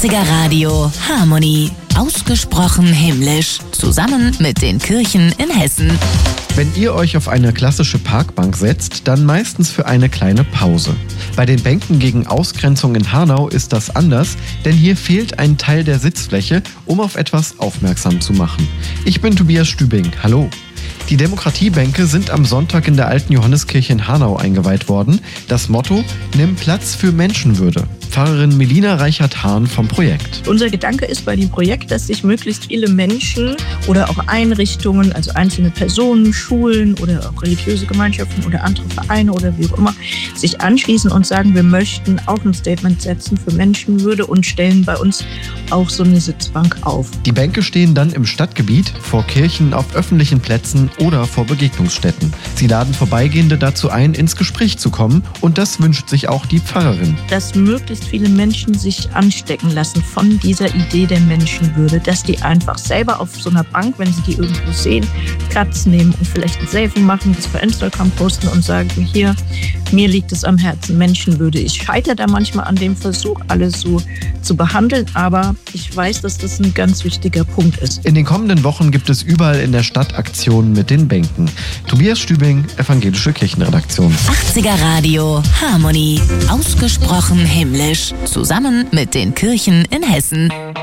80er Radio Harmonie. Ausgesprochen himmlisch. Zusammen mit den Kirchen in Hessen. Wenn ihr euch auf eine klassische Parkbank setzt, dann meistens für eine kleine Pause. Bei den Bänken gegen Ausgrenzung in Hanau ist das anders, denn hier fehlt ein Teil der Sitzfläche, um auf etwas aufmerksam zu machen. Ich bin Tobias Stübing. Hallo. Die Demokratiebänke sind am Sonntag in der alten Johanneskirche in Hanau eingeweiht worden. Das Motto: Nimm Platz für Menschenwürde. Pfarrerin Melina Reichert-Hahn vom Projekt. Unser Gedanke ist bei dem Projekt, dass sich möglichst viele Menschen oder auch Einrichtungen, also einzelne Personen, Schulen oder auch religiöse Gemeinschaften oder andere Vereine oder wie auch immer, sich anschließen und sagen, wir möchten auch ein Statement setzen für Menschenwürde und stellen bei uns auch so eine Sitzbank auf. Die Bänke stehen dann im Stadtgebiet, vor Kirchen, auf öffentlichen Plätzen oder vor Begegnungsstätten. Sie laden Vorbeigehende dazu ein, ins Gespräch zu kommen, und das wünscht sich auch die Pfarrerin. Dass möglichst viele Menschen sich anstecken lassen von dieser Idee der Menschenwürde, dass die einfach selber auf so einer Bank, wenn sie die irgendwo sehen, Platz nehmen und vielleicht ein Selfie machen, das per Instagram posten und sagen, hier, mir liegt es am Herzen, Menschenwürde. Ich scheitere da manchmal an dem Versuch, alles so zu behandeln, aber ich weiß, dass das ein ganz wichtiger Punkt ist. In den kommenden Wochen gibt es überall in der Stadt Aktionen mit den Bänken. Tobias Stübing, Evangelische Kirchenredaktion. 80er Radio Harmonie. Ausgesprochen himmlisch. Zusammen mit den Kirchen in Hessen.